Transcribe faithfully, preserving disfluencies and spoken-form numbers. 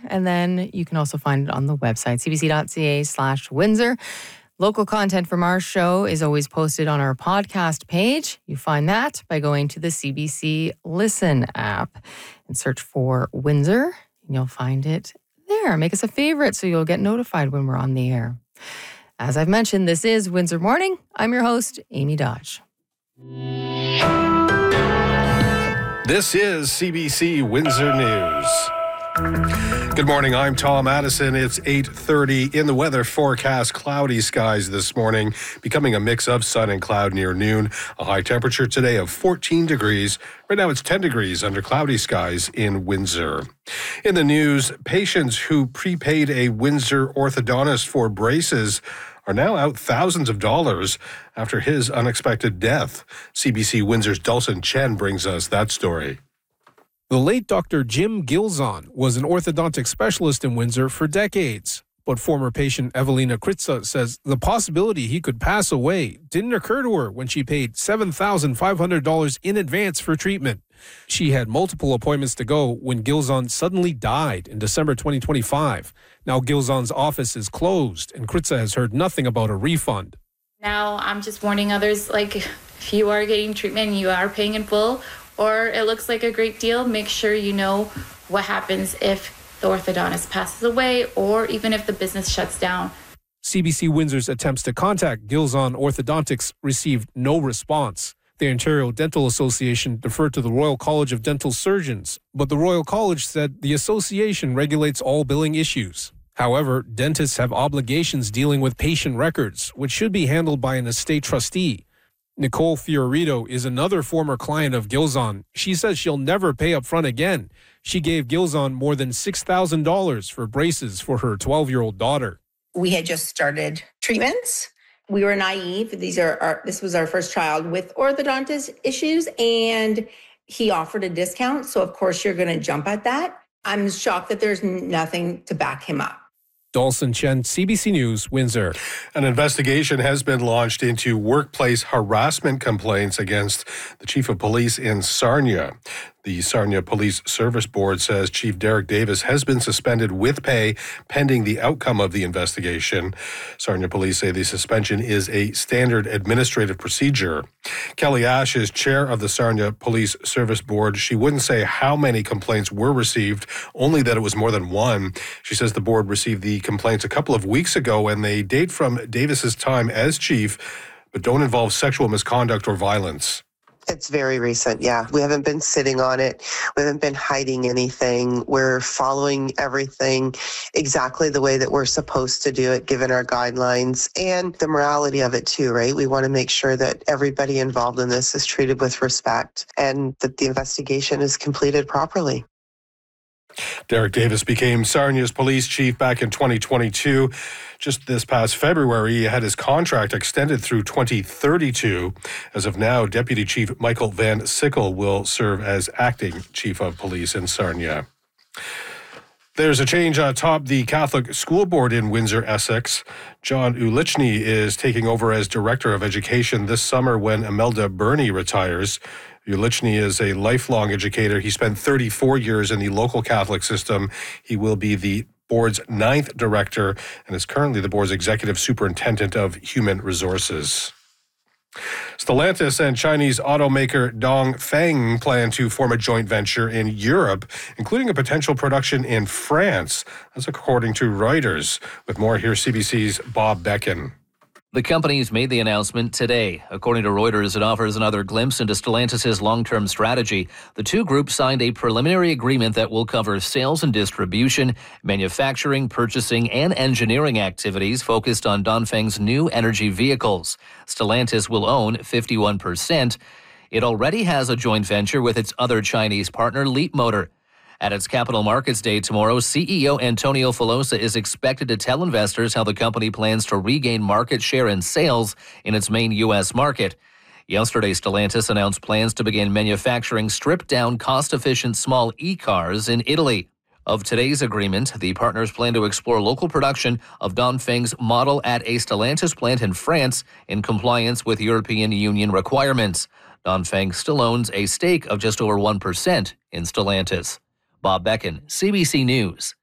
And then you can also find it on the website, cbc.ca slash Windsor. Local content from our show is always posted on our podcast page. You find that by going to the C B C Listen app and search for Windsor, and you'll find it there. Make us a favorite so you'll get notified when we're on the air. As I've mentioned, this is Windsor Morning. I'm your host, Amy Dodge. This is C B C Windsor News. Good morning, I'm Tom Addison. It's eight thirty. In the weather forecast, cloudy skies this morning, becoming a mix of sun and cloud near noon. A high temperature today of fourteen degrees. Right now it's ten degrees under cloudy skies in Windsor. In the news, patients who prepaid a Windsor orthodontist for braces are now out thousands of dollars after his unexpected death. C B C Windsor's Dulcin Chen brings us that story. The late Doctor Jim Gilzon was an orthodontic specialist in Windsor for decades. But former patient Evelina Kritza says the possibility he could pass away didn't occur to her when she paid seven thousand five hundred dollars in advance for treatment. She had multiple appointments to go when Gilzon suddenly died in December twenty twenty-five. Now Gilzon's office is closed, and Kritza has heard nothing about a refund. Now I'm just warning others, like, if you are getting treatment and you are paying in full, or it looks like a great deal, make sure you know what happens if the orthodontist passes away or even if the business shuts down. C B C Windsor's attempts to contact Gilzon Orthodontics received no response. The Ontario Dental Association deferred to the Royal College of Dental Surgeons, but the Royal College said the association regulates all billing issues. However, dentists have obligations dealing with patient records, which should be handled by an estate trustee. Nicole Fiorito is another former client of Gilzon. She says she'll never pay up front again. She gave Gilzon more than six thousand dollars for braces for her twelve-year-old daughter. We had just started treatments. We were naive. These are our, this was our first child with orthodontist issues, and he offered a discount. So, of course, you're going to jump at that. I'm shocked that there's nothing to back him up. Dulcin Chen, C B C News, Windsor. An investigation has been launched into workplace harassment complaints against the chief of police in Sarnia. The Sarnia Police Service Board says Chief Derek Davis has been suspended with pay pending the outcome of the investigation. Sarnia Police say the suspension is a standard administrative procedure. Kelly Ash is chair of the Sarnia Police Service Board. She wouldn't say how many complaints were received, only that it was more than one. She says the board received the complaints a couple of weeks ago, and they date from Davis's time as chief, but don't involve sexual misconduct or violence. It's very recent, yeah. We haven't been sitting on it. We haven't been hiding anything. We're following everything exactly the way that we're supposed to do it, given our guidelines and the morality of it too, right? We want to make sure that everybody involved in this is treated with respect and that the investigation is completed properly. Derek Davis became Sarnia's police chief back in twenty twenty-two. Just this past February, he had his contract extended through twenty thirty-two. As of now, Deputy Chief Michael Van Sickle will serve as acting chief of police in Sarnia. There's a change atop the Catholic School Board in Windsor, Essex. John Ulichny is taking over as Director of Education this summer when Imelda Burney retires. Ulichny is a lifelong educator. He spent thirty-four years in the local Catholic system. He will be the board's ninth director and is currently the board's executive superintendent of human resources. Stellantis and Chinese automaker Dongfeng plan to form a joint venture in Europe, including a potential production in France. That's according to Reuters. With more, here's C B C's Bob Beckin. The companies made the announcement today. According to Reuters, it offers another glimpse into Stellantis' long-term strategy. The two groups signed a preliminary agreement that will cover sales and distribution, manufacturing, purchasing, and engineering activities focused on Dongfeng's new energy vehicles. Stellantis will own fifty-one percent. It already has a joint venture with its other Chinese partner, Leapmotor. At its Capital Markets Day tomorrow, C E O Antonio Filosa is expected to tell investors how the company plans to regain market share and sales in its main U S market. Yesterday, Stellantis announced plans to begin manufacturing stripped-down, cost-efficient small e-cars in Italy. Of today's agreement, the partners plan to explore local production of Dongfeng's model at a Stellantis plant in France in compliance with European Union requirements. Dongfeng still owns a stake of just over one percent in Stellantis. Bob Beckin, C B C News.